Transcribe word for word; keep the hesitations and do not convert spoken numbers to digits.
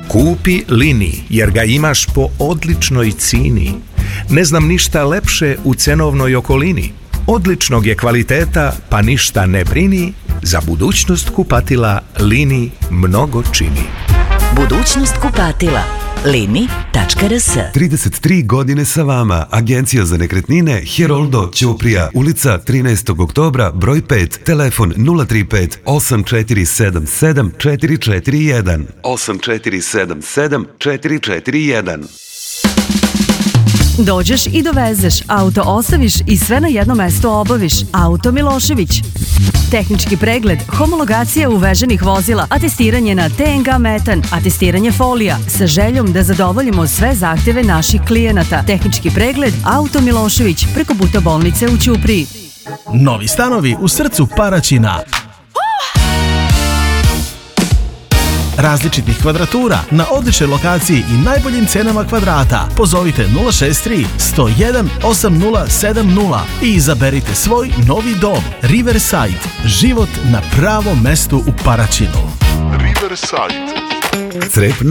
Kupi Lini, jer ga imaš po odličnoj cini. Ne znam ništa lepše u cenovnoj okolini. Odličnog je kvaliteta, pa ništa ne brini. Za budućnost kupatila Lini mnogo čini. Budućnost kupatila. Lini tačka r s. trideset tri godine sa vama. Agencija za nekretnine Heroldo Ćuprija. Ulica trinaestog oktobra, broj pet. Telefon nula tri pet osam četiri sedam sedam četiri četiri jedan. osam četiri sedam sedam četiri četiri jedan. Dođeš i dovezeš, auto ostaviš i sve na jedno mesto obaviš. Auto Milošević. Tehnički pregled, homologacija uveženih vozila, atestiranje na T N G metan, atestiranje folija, sa željom da zadovoljimo sve zahtjeve naših klijenata. Tehnički pregled, Auto Milošević, preko puta bolnice u Ćupriji. Novi stanovi u srcu Paraćina. Različitih kvadratura na odličnoj lokaciji i najboljim cenama kvadrata. Pozovite nula šest tri sto jedan osam nula sedam nula i izaberite svoj novi dom. Riverside. Život na pravom mestu u Paraćinu. Riverside. Crep